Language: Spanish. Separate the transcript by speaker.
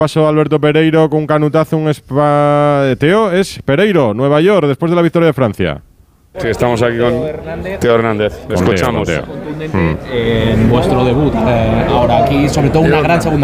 Speaker 1: Pasó Alberto Pereiro con un canutazo, Teo, es Pereiro, Nueva York, después de la victoria de Francia.
Speaker 2: Sí, estamos aquí con Teo Hernández. Lo escuchamos.
Speaker 3: En vuestro debut. Ahora aquí, sobre todo, una gran segunda